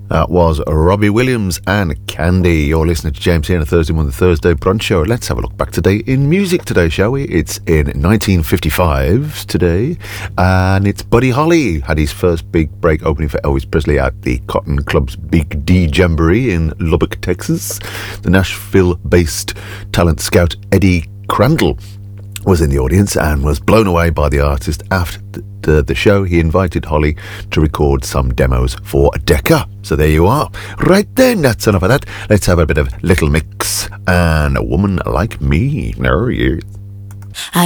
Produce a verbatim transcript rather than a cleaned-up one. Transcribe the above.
That was Robbie Williams and Candy. You're listening to James here on a Thursday morning, the Thursday Brunch Show. Let's have a look back today in music today, shall we? It's in nineteen fifty-five today, and it's Buddy Holly had his first big break opening for Elvis Presley at the Cotton Club's Big D Jamboree in Lubbock, Texas. The Nashville-based talent scout Eddie Crandall was in the audience and was blown away by the artist. After the, the show, he invited Holly to record some demos for Decca. So there you are. Right then, that's enough of that. Let's have a bit of Little Mix and A Woman Like Me. There he is. I